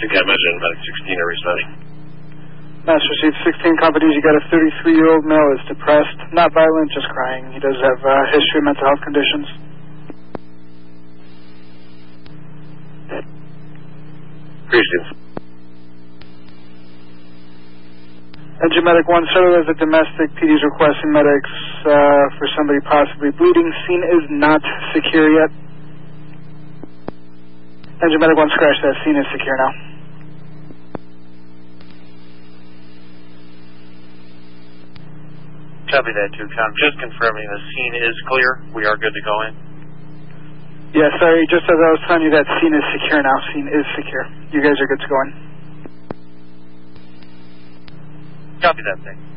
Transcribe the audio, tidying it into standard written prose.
think I mentioned Medic 16 are responding. Master Chief 16 companies, you got a 33-year-old male is depressed, not violent, just crying. He does have a history of mental health conditions. Appreciate it. Engine Medic 1, started as a domestic. PD's requesting medics for somebody possibly bleeding. Scene is not secure yet. Engine Medic 1, scratch that. Scene is secure now. Copy that, 2Com. Just confirming the scene is clear. We are good to go in. Yeah, sorry, just as I was telling you that scene is secure now. Scene is secure. You guys are good to go in. Copy that thing.